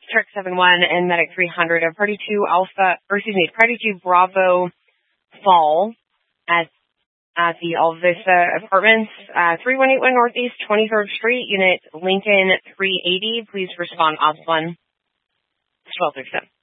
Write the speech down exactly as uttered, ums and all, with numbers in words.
Truck seven one and Medic three hundred of Party two Alpha, or excuse me, Party two Bravo Fall at at the Alvista Apartments, uh, three one eight one Northeast twenty-third Street, Unit Lincoln three eighty. Please respond, Ops one, twelve thirty-seven.